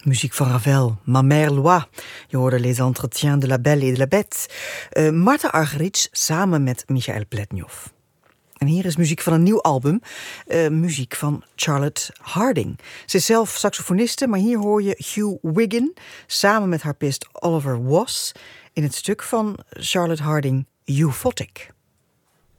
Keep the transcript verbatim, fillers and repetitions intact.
Muziek van Ravel, Ma Mère Loi. Je hoorde Les Entretiens de la Belle et de la Bête. Uh, Martha Argerich samen met Michael Pletnyov. En hier is muziek van een nieuw album. Uh, muziek van Charlotte Harding. Ze is zelf saxofoniste, maar hier hoor je Hugh Wiggin samen met harpist Oliver Was in het stuk van Charlotte Harding, Euphotic.